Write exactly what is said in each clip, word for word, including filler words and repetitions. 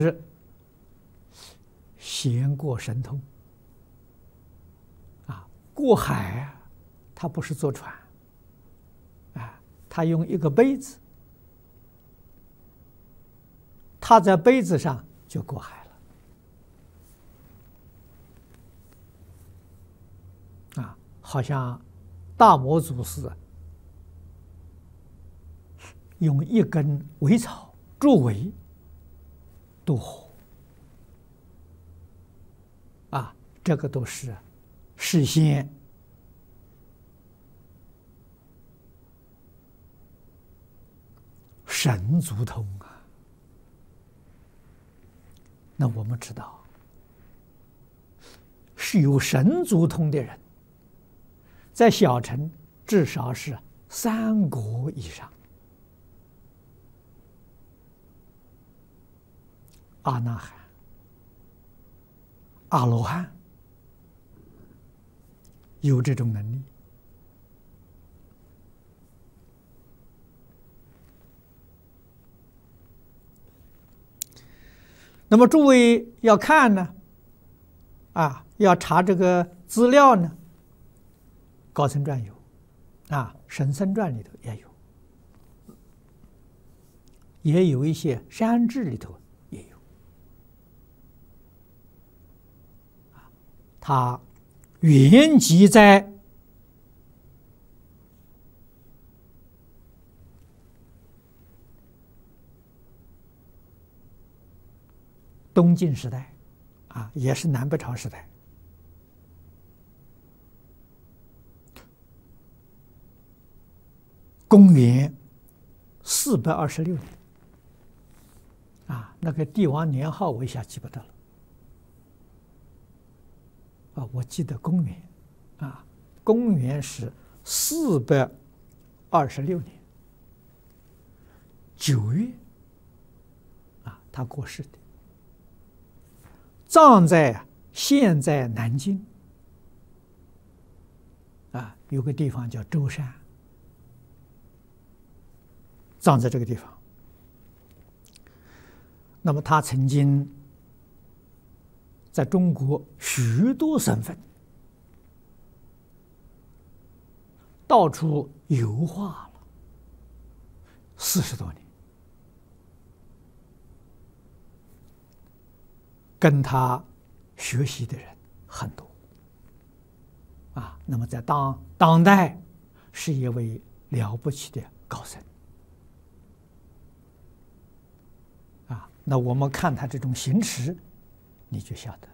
是闲过神通啊，过海啊，他不是坐船啊，他用一个杯子，他在杯子上就过海了啊，好像大摩祖师用一根苇草捉苇渡河啊，这个都是事先神足通啊。那我们知道，是有神足通的人，在小乘至少是三国以上。阿那含、阿罗汉有这种能力。那么诸位要看呢，啊，要查这个资料呢，《高僧传》有，啊，《神僧传》里头也有，也有一些山志里头也有。它原籍在东晋时代，啊，也是南北朝时代。公元四百二十六年，啊，那个帝王年号我一下记不得了。啊，我记得公元，啊，公元是四百二十六年九月，啊，他过世的，葬在现在南京，啊，有个地方叫舟山，葬在这个地方。那么他曾经在中国许多省份到处游化了四十多年，跟他学习的人很多啊。那么在当当代是一位了不起的高僧啊。那我们看他这种行持，你就晓得，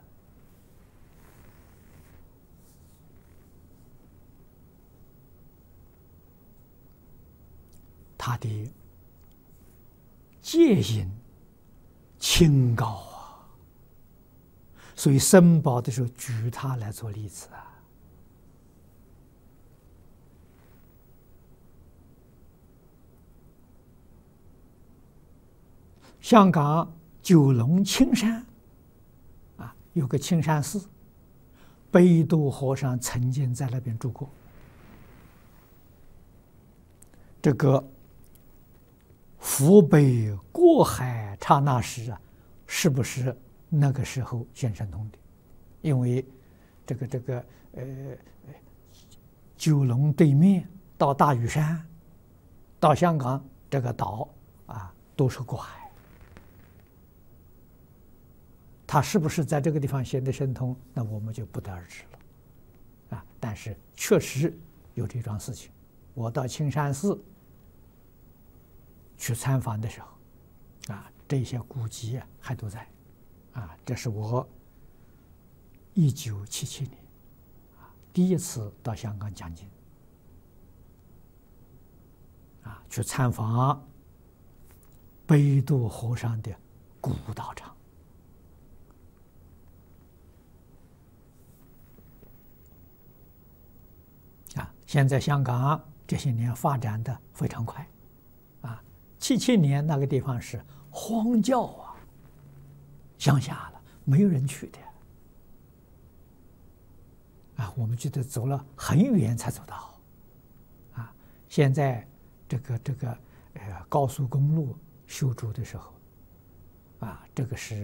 他的戒行清高啊，所以僧宝的时候举他来做例子啊。香港九龙青山啊，有个青山寺，北渡和尚曾经在那边住过。这个扶北过海刹那时啊，是不是那个时候现神通的？因为这个这个呃九龙对面到大屿山，到香港这个岛啊，都是过海。他是不是在这个地方显得神通？那我们就不得而知了，啊！但是确实有这桩事情。我到青山寺去参访的时候，啊，这些古籍啊还都在，啊，这是我一九七七年啊第一次到香港讲经，啊，去参访北渡和尚的古道场。现在香港这些年发展的非常快，啊，七七年那个地方是荒郊啊，乡下了，没有人去的，啊，我们就得走了很远才走到，啊，现在这个这个呃高速公路修筑的时候，啊，这个是